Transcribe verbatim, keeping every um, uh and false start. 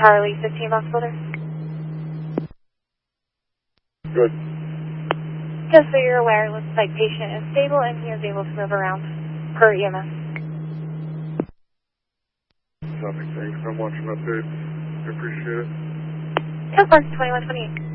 Charlie fifteen box folder. Good. Just so you're aware, it looks like patient is stable and he is able to move around per E M S. Copy, thanks so much for an update. I appreciate it. Ten four, twenty-one twenty-eight.